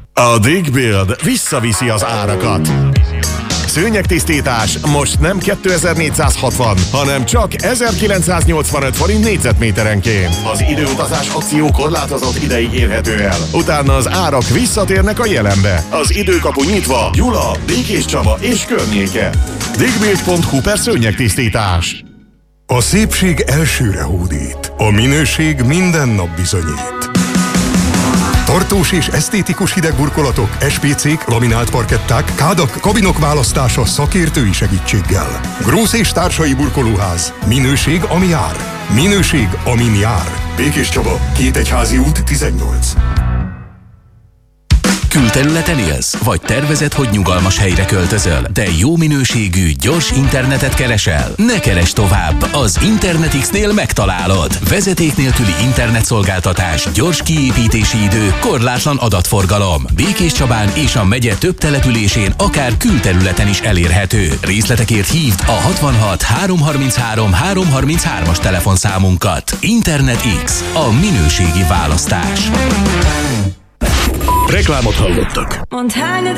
A Digbuild visszaviszi az árakat. Szőnyegtisztítás most nem 2460, hanem csak 1985 forint négyzetméterenként. Az időutazás akció korlátozott ideig érhető el. Utána az árak visszatérnek a jelenbe. Az időkapu nyitva Gyula, Békéscsaba és környéke. Digbuild.hu/szőnyegtisztítás. A szépség elsőre hódít. A minőség minden nap bizonyít. Tartós és esztétikus hidegburkolatok, SPC-k, laminált parketták, kádak, kabinok választása szakértői segítséggel. Grósz és társai burkolóház. Minőség, ami jár. Minőség, amin jár. Békéscsaba, Kétegyházi út 18. Külterületen élsz? Vagy tervezed, hogy nyugalmas helyre költözöl, de jó minőségű, gyors internetet keresel? Ne keresd tovább! Az InternetX-nél megtalálod! Vezeték nélküli internetszolgáltatás, gyors kiépítési idő, korlátlan adatforgalom. Békéscsabán és a megye több településén, akár külterületen is elérhető. Részletekért hívd a 66 333 333-as telefonszámunkat. InternetX, a minőségi választás. Reklámot hallottak.